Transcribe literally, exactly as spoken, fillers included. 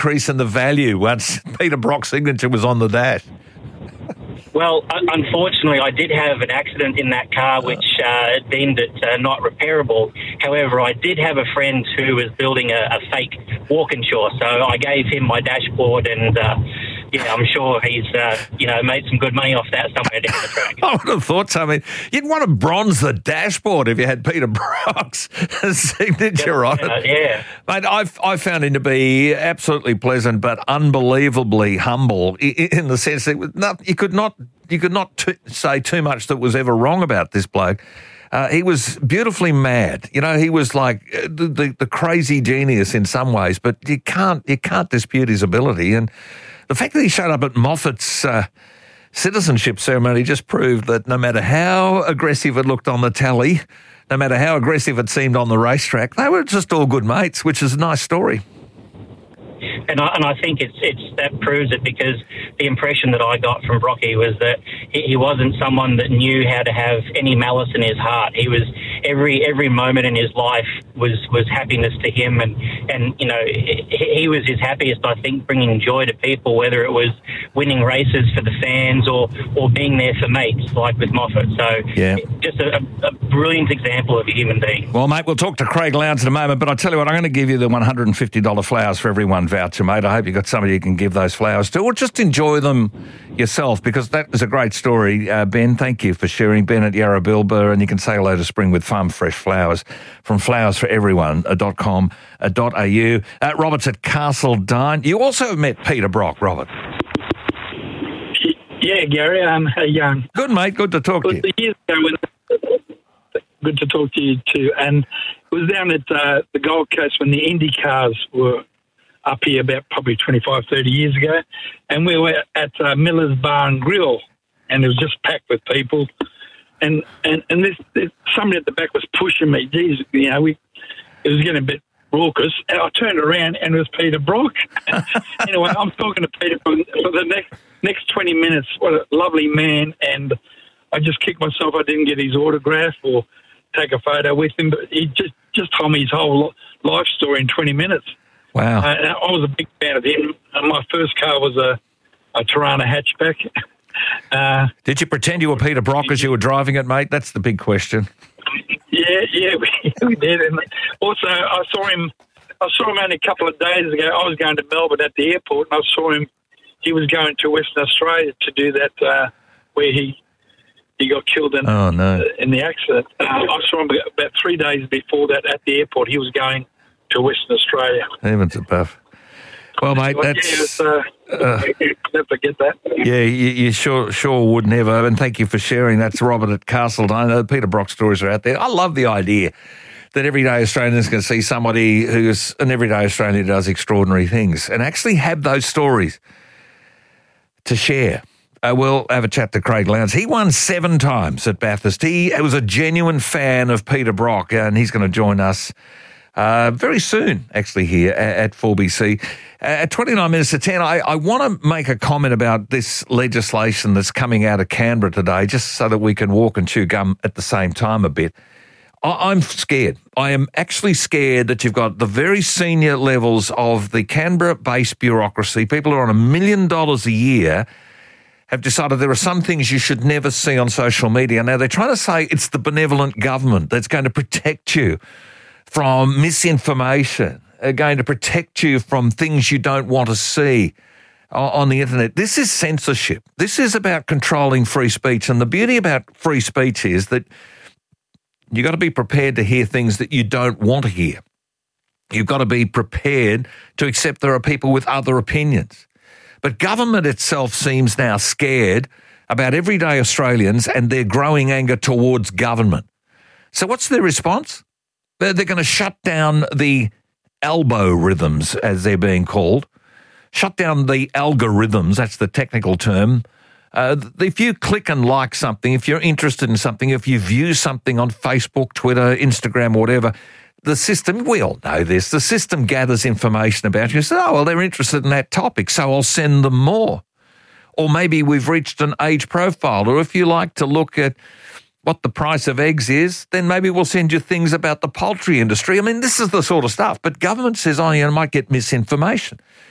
increase in the value once Peter Brock's signature was on the dash? Well, unfortunately, I did have an accident in that car which uh, deemed it uh, not repairable. However, I did have a friend who was building a, a fake Walkinshaw, so I gave him my dashboard and, uh, yeah, I'm sure he's, uh, you know, made some good money off that somewhere down the track. I would have thought so. I mean, you'd want to bronze the dashboard if you had Peter Brock's signature on it. Yeah. Mate, I've, I found him to be absolutely pleasant but unbelievably humble in the sense that it was not, you could not you could not t- say too much that was ever wrong about this bloke. Uh, he was beautifully mad. You know, he was like the, the, the crazy genius in some ways, but you can't you can't dispute his ability. And the fact that he showed up at Moffat's uh, citizenship ceremony just proved that no matter how aggressive it looked on the tally, no matter how aggressive it seemed on the racetrack, they were just all good mates, which is a nice story. And I, and I think it's it's that proves it, because the impression that I got from Brocky was that he, he wasn't someone that knew how to have any malice in his heart. He was every every moment in his life was, was happiness to him, and, and you know he, he was his happiest, I think, bringing joy to people, whether it was winning races for the fans or or being there for mates like with Moffat. So yeah. just a, a brilliant example of a human being. Well, mate, we'll talk to Craig Lowndes in a moment, but I tell you what, I'm going to give you the one hundred fifty dollars flowers for everyone voucher, mate. I hope you've got somebody you can give those flowers to, or just enjoy them yourself, because that is a great story. Uh, Ben, thank you for sharing. Ben at Yarrabilba, and you can say hello to Spring with Farm Fresh Flowers from flowers for everyone dot com dot a u. Uh, Robert's at Castledine. You also met Peter Brock, Robert. Yeah, Gary. Um, how you going? Good, mate. Good to talk well, to you. Years ago when, good to talk to you too. And it was down at uh, the Gold Coast when the Indy cars were up here about probably twenty-five, thirty years ago. And we were at uh, Miller's Bar and Grill, and it was just packed with people. And and, and this, this somebody at the back was pushing me. Geez, you know, we it was getting a bit raucous. And I turned around and it was Peter Brock. Anyway, I'm talking to Peter for, for the next next twenty minutes. What a lovely man. And I just kicked myself I didn't get his autograph or take a photo with him. But he just, just told me his whole life story in twenty minutes. Wow. Uh, I was a big fan of him. Uh, my first car was a, a Tirana hatchback. Uh, Did you pretend you were Peter Brock as you were driving it, mate? That's the big question. Yeah, yeah, we, we did. And also, I saw him. I saw him only a couple of days ago. I was going to Melbourne at the airport, and I saw him. He was going to Western Australia to do that, uh, where he he got killed in oh, no. uh, in the accident. Uh, I saw him about three days before that at the airport. He was going to Western Australia. Heavens above. Well, mate, well, that's... Yeah, was, uh, uh, never forget that. Yeah, you, you sure sure would never, and thank you for sharing. That's Robert at Castledine. Uh, Peter Brock stories are out there. I love the idea that everyday Australians can see somebody who's an everyday Australian who does extraordinary things and actually have those stories to share. Uh, we'll have a chat to Craig Lowndes. He won seven times at Bathurst. He was a genuine fan of Peter Brock, and he's going to join us Uh, very soon, actually, here at, at four B C. Uh, at twenty-nine minutes to ten, I, I want to make a comment about this legislation that's coming out of Canberra today, just so that we can walk and chew gum at the same time a bit. I, I'm scared. I am actually scared that you've got the very senior levels of the Canberra-based bureaucracy, people who are on a million dollars a year, have decided there are some things you should never see on social media. Now, they're trying to say it's the benevolent government that's going to protect you from misinformation, are going to protect you from things you don't want to see on the internet. This is censorship. This is about controlling free speech. And the beauty about free speech is that you've got to be prepared to hear things that you don't want to hear. You've got to be prepared to accept there are people with other opinions. But government itself seems now scared about everyday Australians and their growing anger towards government. So what's their response? They're going to shut down the algorithms, as they're being called. Shut down the algorithms, that's the technical term. Uh, if you click and like something, if you're interested in something, if you view something on Facebook, Twitter, Instagram, whatever, the system, we all know this, the system gathers information about you and says, oh, well, they're interested in that topic, so I'll send them more. Or maybe we've reached an age profile, or if you like to look at what the price of eggs is, then maybe we'll send you things about the poultry industry. I mean, this is the sort of stuff. But government says, oh, you might get misinformation.